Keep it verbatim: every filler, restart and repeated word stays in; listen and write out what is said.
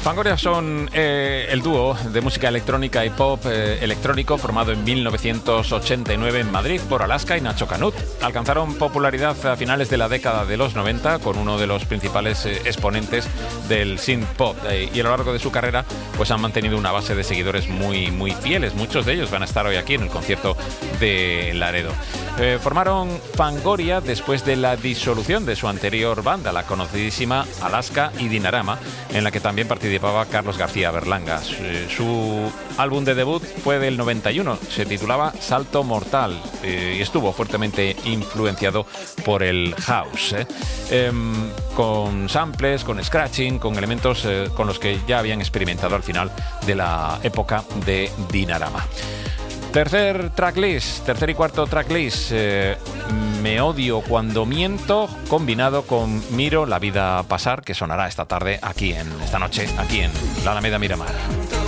Fangoria son eh, el dúo de música electrónica y pop eh, electrónico formado en mil novecientos ochenta y nueve en Madrid por Alaska y Nacho Canut. Alcanzaron popularidad a finales de la década de los noventa con uno de los principales eh, exponentes del synth pop eh, y a lo largo de su carrera pues han mantenido una base de seguidores muy, muy fieles. Muchos de ellos van a estar hoy aquí en el concierto de Laredo. Eh, formaron Fangoria después de la disolución de su anterior banda, la conocidísima Alaska y Dinarama, en la que también participaba Carlos García Berlanga. Su, su álbum de debut fue del noventa y uno, se titulaba Salto Mortal eh, y estuvo fuertemente influenciado por el house, eh, eh, con samples, con scratching, con elementos eh, con los que ya habían experimentado al final de la época de Dinarama. Tercer tracklist, tercer y cuarto tracklist, eh, Me odio cuando miento, combinado con Miro la vida pasar, que sonará esta tarde aquí en, esta noche, aquí en la Alameda Miramar.